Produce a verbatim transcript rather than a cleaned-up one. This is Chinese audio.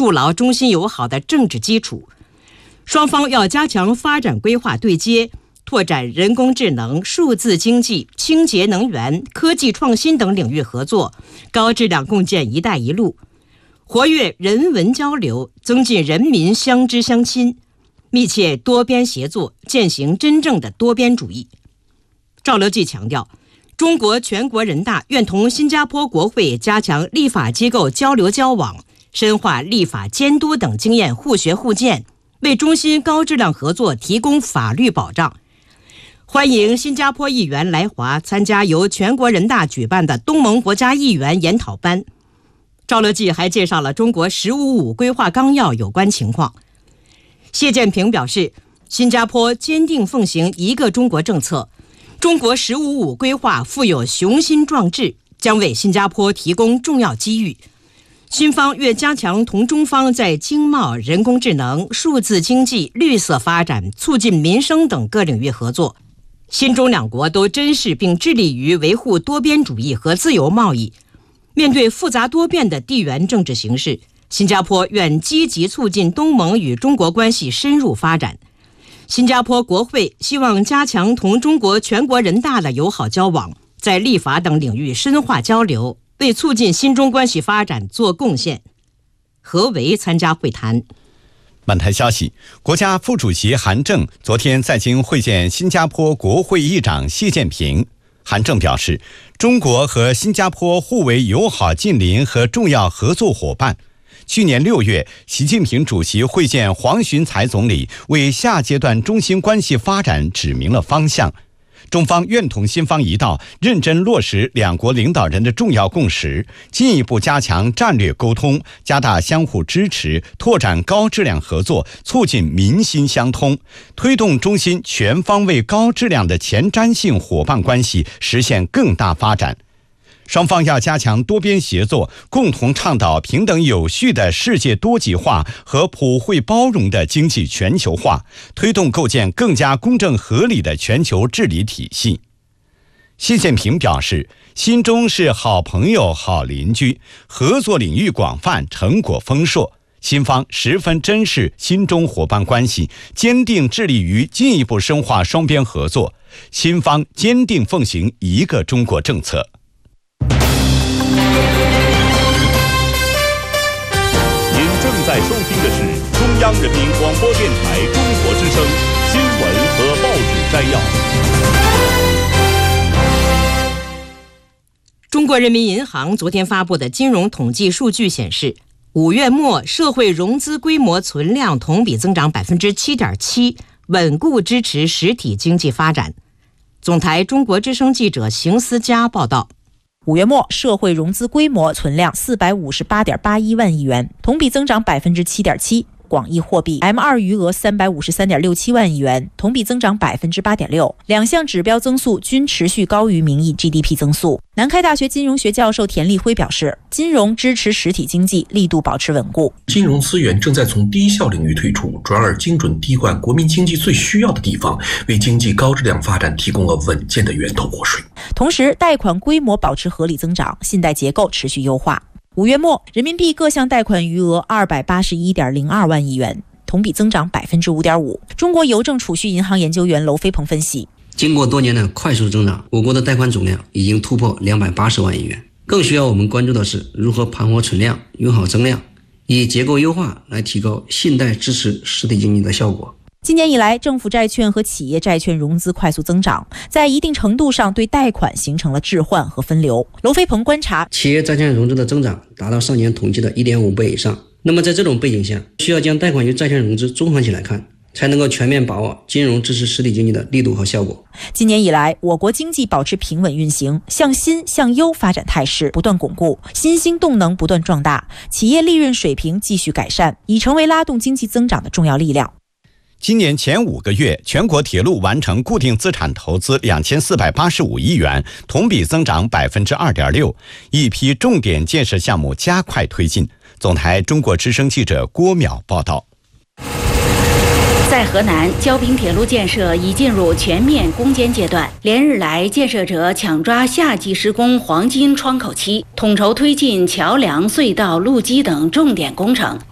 筑牢中新友好的政治基础。双方要加强发展规划对接，拓展人工智能、数字经济、清洁能源、科技创新等领域合作，高质量共建“一带一路”，活跃人文交流，增进人民相知相亲，密切多边协作，践行真正的多边主义。赵乐际强调，中国全国人大愿同新加坡国会加强立法机构交流交往，深化立法监督等经验互学互鉴，为中新高质量合作提供法律保障。欢迎新加坡议员来华参加由全国人大举办的东盟国家议员研讨班。赵乐际还介绍了中国“十五五”规划纲要有关情况。谢建平表示，新加坡坚定奉行一个中国政策，中国“十五五”规划富有雄心壮志，将为新加坡提供重要机遇。新方愿加强同中方在经贸、人工智能、数字经济、绿色发展、促进民生等各领域合作。新中两国都珍视并致力于维护多边主义和自由贸易。面对复杂多变的地缘政治形势，新加坡愿积极促进东盟与中国关系深入发展。新加坡国会希望加强同中国全国人大的友好交往，在立法等领域深化交流，为促进新中关系发展做贡献。何为参加会谈。 满台消息，国家副主席韩正昨天在京会见新加坡国会议长谢建平。韩正表示，中国和新加坡互为友好近邻和重要合作伙伴。去年六月，习近平主席会见黄循财总理，为下阶段中新关系发展指明了方向。中方愿同新方一道，认真落实两国领导人的重要共识，进一步加强战略沟通，加大相互支持，拓展高质量合作，促进民心相通，推动中新全方位高质量的前瞻性伙伴关系实现更大发展。双方要加强多边协作，共同倡导平等有序的世界多极化和普惠包容的经济全球化，推动构建更加公正合理的全球治理体系。习近平表示，新中是好朋友、好邻居，合作领域广泛，成果丰硕。新方十分珍视新中伙伴关系，坚定致力于进一步深化双边合作。新方坚定奉行一个中国政策。 正在收听的是中央人民广播电台中国之声新闻和报纸摘要。 中国人民银行昨天发布的金融统计数据显示，五月末社会融资规模存量同比增长 百分之七点七， 稳固支持实体经济发展。总台中国之声记者邢思佳报道。 五月末，社会融资规模存量四百五十八点八一万亿元，同比增长 百分之七点七。广义货币 M 二 余额三百五十三点六七万亿元，同比增长 百分之八点六， 两项指标增速均持续高于名义 G D P 增速。南开大学金融学教授田立辉表示，金融支持实体经济力度保持稳固， 金融资源正在从低效领域退出，转而精准滴灌国民经济最需要的地方，为经济高质量发展提供了稳健的源头活水。 同时，贷款规模保持合理增长，信贷结构持续优化。五月末，人民币各项贷款余额二百八十一点零二万亿元，同比增长 百分之五点五。中国邮政储蓄银行研究员娄飞鹏分析， 经过多年的快速增长，我国的贷款总量已经突破两百八十万亿元。更需要我们关注的是如何盘活存量，用好增量，以结构优化来提高信贷支持实体经济的效果。 今年以来，政府债券和企业债券融资快速增长，在一定程度上对贷款形成了置换和分流。娄飞鹏观察， 企业债券融资的增长达到上年统计的 一点五 倍以上。那么在这种背景下，需要将贷款与债券融资综合起来看，才能够全面把握金融支持实体经济的力度和效果。 今年以来，我国经济保持平稳运行，向新向优发展态势不断巩固，新兴动能不断壮大，企业利润水平继续改善，已成为拉动经济增长的重要力量。 今年前五个月，全国铁路完成固定资产投资两千四百八十五亿元，同比增长 百分之二点六， 一批重点建设项目加快推进。总台中国之声记者郭淼报道。 在河南，焦平铁路建设已进入全面攻坚阶段，连日来，建设者抢抓夏季施工黄金窗口期，统筹推进桥梁、隧道、路基等重点工程。